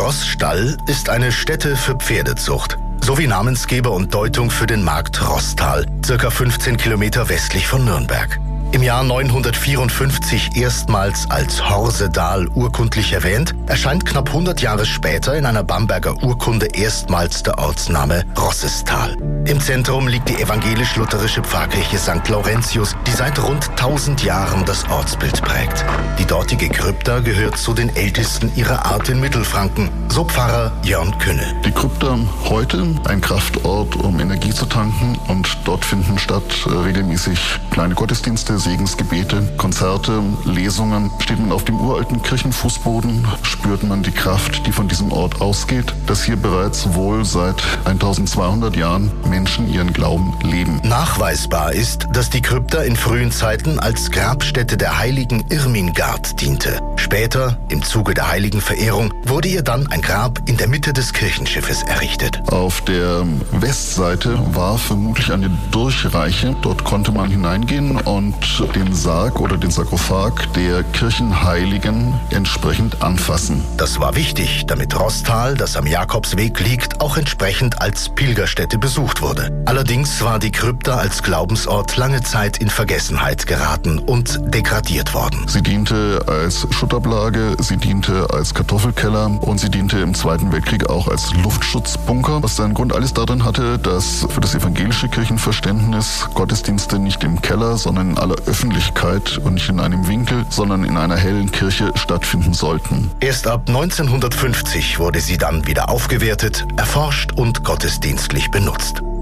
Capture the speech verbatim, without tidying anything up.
Rossstall ist eine Stätte für Pferdezucht, sowie Namensgeber und Deutung für den Markt Rosstal, circa fünfzehn Kilometer westlich von Nürnberg. Im Jahr neunhundertvierundfünfzig erstmals als Horsedal urkundlich erwähnt, erscheint knapp hundert Jahre später in einer Bamberger Urkunde erstmals der Ortsname Rossestal. Im Zentrum liegt die evangelisch-lutherische Pfarrkirche Sankt Laurentius, die seit rund tausend Jahren das Ortsbild prägt. Die dortige Krypta gehört zu den ältesten ihrer Art in Mittelfranken, so Pfarrer Jörn Künne. Die Krypta heute ein Kraftort, um Energie zu tanken, und dort finden statt äh, regelmäßig kleine Gottesdienste, Segensgebete, Konzerte, Lesungen. Steht man auf dem uralten Kirchenfußboden, spürt man die Kraft, die von diesem Ort ausgeht, dass hier bereits wohl seit eintausendzweihundert Jahren Menschen ihren Glauben leben. Nachweisbar ist, dass die Krypta in frühen Zeiten als Grabstätte der heiligen Irmingard diente. Später, im Zuge der Heiligenverehrung, wurde ihr dann ein Grab in der Mitte des Kirchenschiffes errichtet. Auf der Westseite war vermutlich eine Durchreiche. Dort konnte man hineingehen und den Sarg oder den Sarkophag der Kirchenheiligen entsprechend anfassen. Das war wichtig, damit Rosstal, das am Jakobsweg liegt, auch entsprechend als Pilgerstätte besucht wurde. Allerdings war die Krypta als Glaubensort lange Zeit in Vergessenheit geraten und degradiert worden. Sie diente als Schuttablage, sie diente als Kartoffelkeller und sie diente im Zweiten Weltkrieg auch als Luftschutzbunker, was seinen Grund alles darin hatte, dass für das evangelische Kirchenverständnis Gottesdienste nicht im Keller, sondern in aller Öffentlichkeit und nicht in einem Winkel, sondern in einer hellen Kirche stattfinden sollten. Erst ab neunzehnhundertfünfzig wurde sie dann wieder aufgewertet, erforscht und gottesdienstlich benutzt.